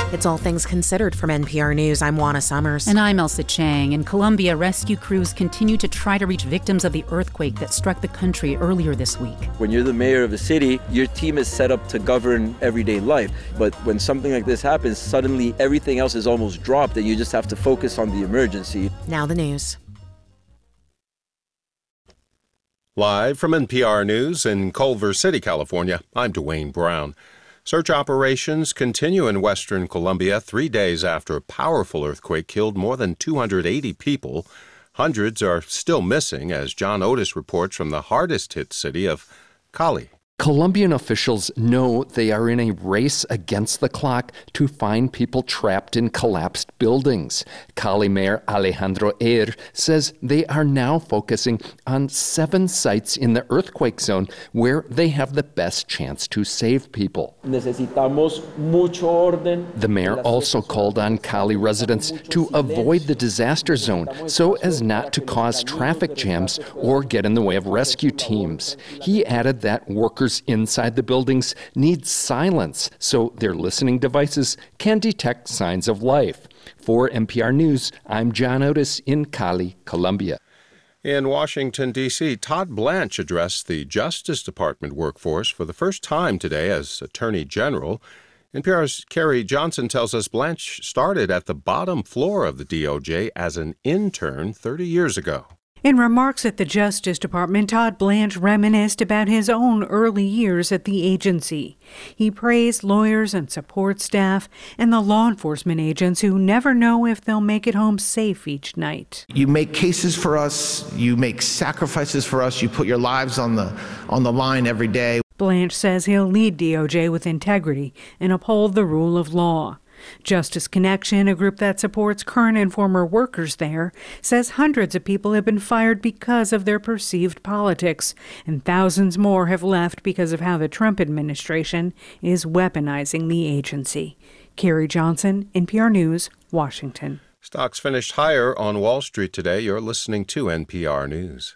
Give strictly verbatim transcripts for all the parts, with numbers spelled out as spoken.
It's All Things Considered from N P R News. I'm Juana Summers. And I'm Elsa Chang. In Colombia, rescue crews continue to try to reach victims of the earthquake that struck the country earlier this week. When you're the mayor of a city, your team is set up to govern everyday life. But when something like this happens, suddenly everything else is almost dropped and you just have to focus on the emergency. Now the news. Live from N P R News in Culver City, California, I'm Dwayne Brown. Search operations continue in western Colombia three days after a powerful earthquake killed more than two hundred eighty people. Hundreds are still missing, as John Otis reports from the hardest-hit city of Cali. Colombian officials know they are in a race against the clock to find people trapped in collapsed buildings. Cali Mayor Alejandro Ayr says they are now focusing on seven sites in the earthquake zone where they have the best chance to save people. Necesitamos mucho orden. The mayor also called on Cali residents to avoid the disaster zone so as not to cause traffic jams or get in the way of rescue teams. He added that workers inside the buildings need silence so their listening devices can detect signs of life. For N P R News, I'm John Otis in Cali, Colombia. In Washington, D C, Todd Blanche addressed the Justice Department workforce for the first time today as Attorney General. N P R's Carrie Johnson tells us Blanche started at the bottom floor of the D O J as an intern thirty years ago. In remarks at the Justice Department, Todd Blanche reminisced about his own early years at the agency. He praised lawyers and support staff and the law enforcement agents who never know if they'll make it home safe each night. You make cases for us, you make sacrifices for us, you put your lives on the on the line every day. Blanche says he'll lead D O J with integrity and uphold the rule of law. Justice Connection, a group that supports current and former workers there, says hundreds of people have been fired because of their perceived politics, and thousands more have left because of how the Trump administration is weaponizing the agency. Carrie Johnson, N P R News, Washington. Stocks finished higher on Wall Street today. You're listening to N P R News.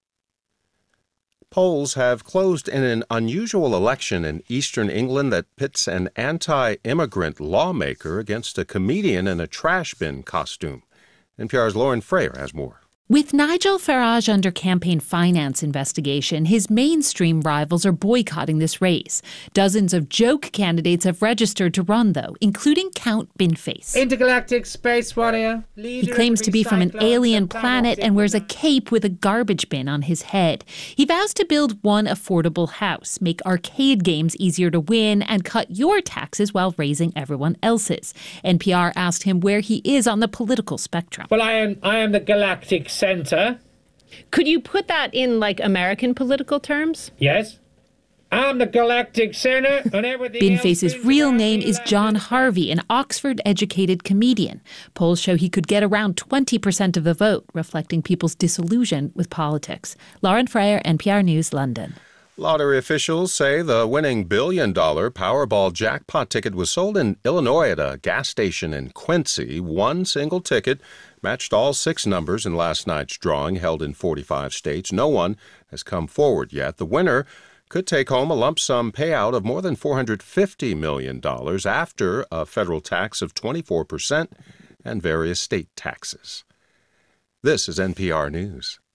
Polls have closed in an unusual election in eastern England that pits an anti-immigrant lawmaker against a comedian in a trash bin costume. N P R's Lauren Frayer has more. With Nigel Farage under campaign finance investigation, his mainstream rivals are boycotting this race. Dozens of joke candidates have registered to run, though, including Count Binface. Intergalactic space warrior. He claims to be from an alien planet and wears a cape with a garbage bin on his head. He vows to build one affordable house, make arcade games easier to win, and cut your taxes while raising everyone else's. N P R asked him where he is on the political spectrum. Well, I am, I am the galactic center. Could you put that in, like, American political terms? Yes. I'm the galactic center and everything Binface's real name is John Harvey, an Oxford-educated comedian. Polls show he could get around twenty percent of the vote, reflecting people's disillusion with politics. Lauren Frayer, N P R News, London. Lottery officials say the winning billion-dollar Powerball jackpot ticket was sold in Illinois at a gas station in Quincy. One single ticket matched all six numbers in last night's drawing held in forty-five states. No one has come forward yet. The winner could take home a lump sum payout of more than four hundred fifty million dollars after a federal tax of twenty-four percent and various state taxes. This is N P R News.